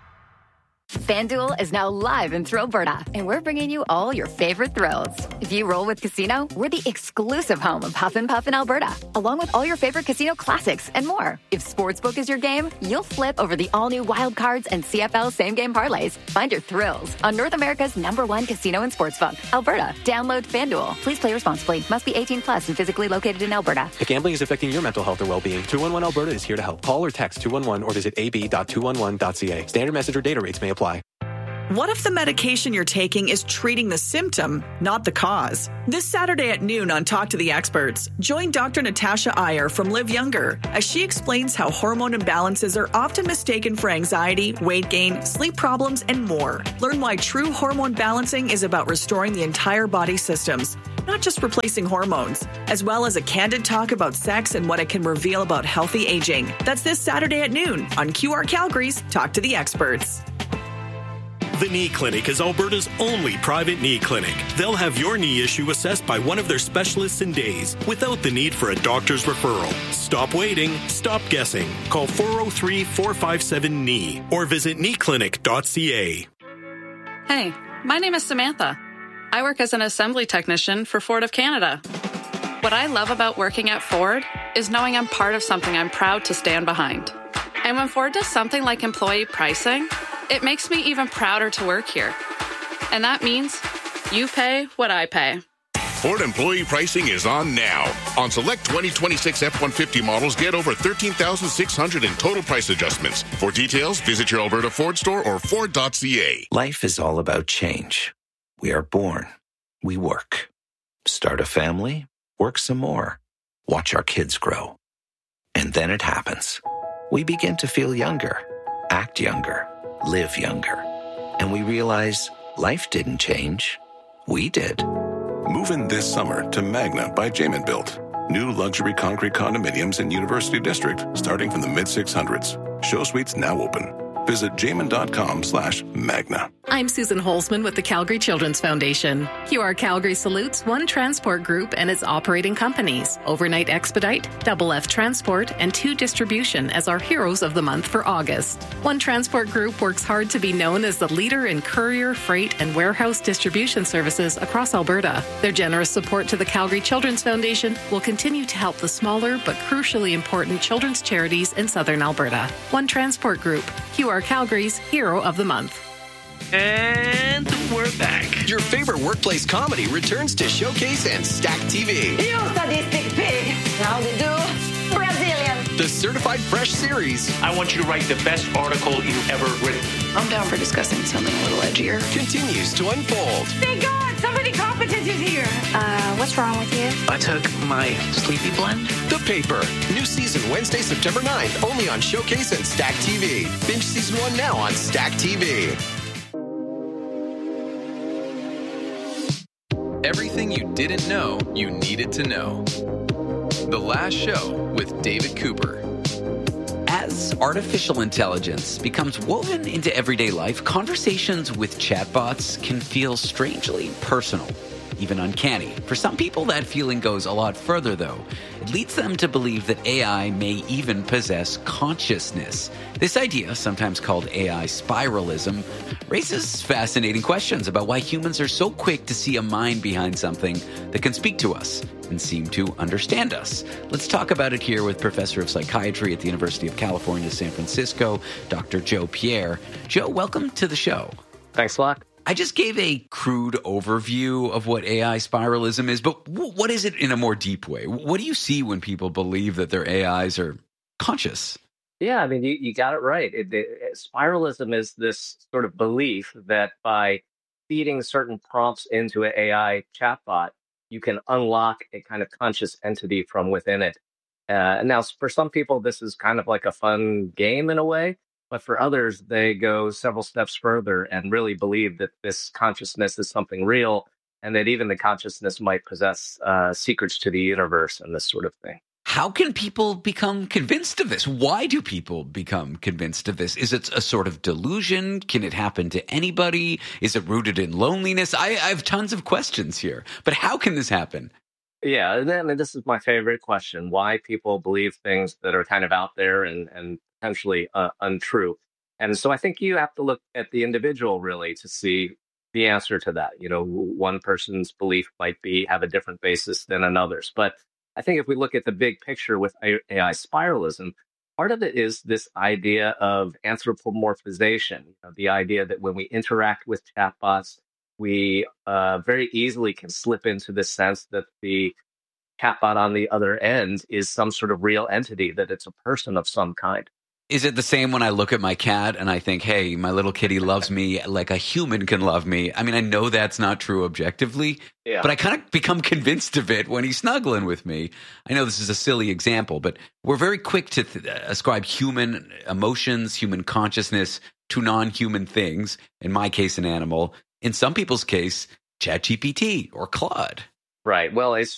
FanDuel is now live in Thrillberta, and we're bringing you all your favorite thrills. If you roll with Casino, we're the exclusive home of Huff and Puff in Alberta, along with all your favorite casino classics and more. If Sportsbook is your game, you'll flip over the all-new Wild Cards and CFL same-game parlays. Find your thrills on North America's #1 casino and sportsbook, Alberta. Download FanDuel. Please play responsibly. Must be 18 plus and physically located in Alberta. If gambling is affecting your mental health or well-being, 211 Alberta is here to help. Call or text 211 or visit ab.211.ca. Standard message or data rates may apply. What if the medication you're taking is treating the symptom, not the cause? This Saturday at noon on Talk to the Experts, join Dr. Natasha Iyer from Live Younger as she explains how hormone imbalances are often mistaken for anxiety, weight gain, sleep problems, and more. Learn why true hormone balancing is about restoring the entire body systems, not just replacing hormones, as well as a candid talk about sex and what it can reveal about healthy aging. That's this Saturday at noon on QR Calgary's Talk to the Experts. The Knee Clinic is Alberta's only private knee clinic. They'll have your knee issue assessed by one of their specialists in days without the need for a doctor's referral. Stop waiting. Stop guessing. Call 403-457-KNEE or visit kneeclinic.ca. Hey, my name is Samantha. I work as an assembly technician for Ford of Canada. What I love about working at Ford is knowing I'm part of something I'm proud to stand behind. And when Ford does something like employee pricing, it makes me even prouder to work here. And that means you pay what I pay. Ford employee pricing is on now. On select 2026 F-150 models, get over $13,600 in total price adjustments. For details, visit your Alberta Ford store or Ford.ca. Life is all about change. We are born. We work. Start a family. Work some more. Watch our kids grow. And then it happens. We begin to feel younger, act younger, live younger. And we realize life didn't change. We did. Move in this summer to Magna by Jamin Built. New luxury concrete condominiums in University District starting from the mid-600s. Show suites now open. Visit jamin.com/Magna. I'm Susan Holzman with the Calgary Children's Foundation. QR Calgary salutes One Transport Group and its operating companies, Overnight Expedite, Double F Transport, and 2 Distribution as our heroes of the month for August. One Transport Group works hard to be known as the leader in courier, freight, and warehouse distribution services across Alberta. Their generous support to the Calgary Children's Foundation will continue to help the smaller but crucially important children's charities in southern Alberta. One Transport Group, QR Calgary's Hero of the Month. And we're back. Your favorite workplace comedy returns to Showcase and Stack TV. You sadistic pig. How they do? Brazilian. The Certified Fresh series. I want you to write the best article you've ever written. I'm down for discussing something a little edgier. Continues to unfold. Thank God, somebody competent is here. What's wrong with you? I took my sleepy blend. The Paper. New season Wednesday, September 9th, only on Showcase and Stack TV. Binge season 1 now on Stack TV. Everything you didn't know you needed to know. The Last Show with David Cooper. As artificial intelligence becomes woven into everyday life, conversations with chatbots can feel strangely personal, even uncanny. For some people, that feeling goes a lot further, though. It leads them to believe that AI may even possess consciousness. This idea, sometimes called AI spiralism, raises fascinating questions about why humans are so quick to see a mind behind something that can speak to us and seem to understand us. Let's talk about it here with Professor of Psychiatry at the University of California, San Francisco, Dr. Joe Pierre. Joe, welcome to the show. Thanks a lot. I just gave a crude overview of what AI spiralism is, but what is it in a more deep way? What do you see when people believe that their AIs are conscious? Yeah, I mean, you got it right. Spiralism is this sort of belief that by feeding certain prompts into an AI chatbot, you can unlock a kind of conscious entity from within it. Now, for some people, this is kind of like a fun game in a way, But for others, they go several steps further and really believe that this consciousness is something real, and that even the consciousness might possess secrets to the universe and this sort of thing. How can people become convinced of this? Why do people become convinced of this? Is it a sort of delusion? Can it happen to anybody? Is it rooted in loneliness? I have tons of questions here, but how can this happen? Yeah, and then this is my favorite question: why people believe things that are kind of out there and potentially untrue. And so I think you have to look at the individual really to see the answer to that. You know, one person's belief might have a different basis than another's. But I think if we look at the big picture with AI spiralism, part of it is this idea of anthropomorphization, the idea that when we interact with chatbots, we very easily can slip into the sense that the chatbot on the other end is some sort of real entity, that it's a person of some kind. Is it the same when I look at my cat and I think, hey, my little kitty loves me like a human can love me? I mean, I know that's not true objectively, but I kind of become convinced of it when he's snuggling with me. I know this is a silly example, but we're very quick to ascribe human emotions, human consciousness to non-human things. In my case, an animal. In some people's case, ChatGPT or Claude. Right. Well, it's